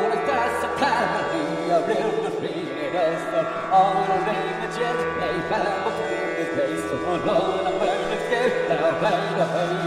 the dust of calamity, a real free it is the all the rain the jet, they fell through the space, so long and I'm burning scared, now play the